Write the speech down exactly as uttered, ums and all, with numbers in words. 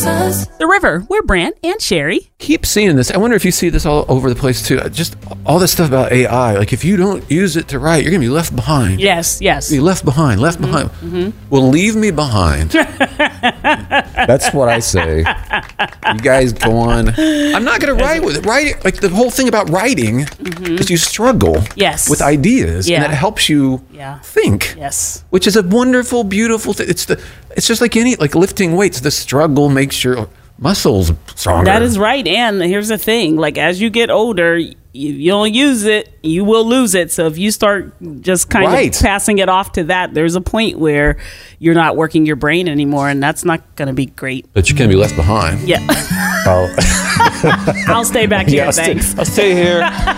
Texas. The River. We're Brant and Sherry. Keep seeing this. I wonder if you see this all over the place too. Just all this stuff about A I. Like if you don't use it to write, you're gonna be left behind. Yes, yes. Be left behind. Left mm-hmm, behind. Mm-hmm. Well, leave me behind. That's what I say. You guys go on. I'm not gonna write with it. Write like the whole thing about writing mm-hmm. is you struggle. Yes. With ideas, yeah. and it helps you yeah. think. Yes. Which is a wonderful, beautiful thing. It's the. It's just like any like lifting weights. The struggle makes your muscles stronger. That is right. And here's the thing: like as you get older, you, you don't use it, you will lose it. So if you start just kind right. of passing it off to that, there's a point where you're not working your brain anymore, and that's not going to be great. But you can be left behind. Yeah. I'll, I'll stay back here. yeah, I'll Thanks. Stay, I'll stay here.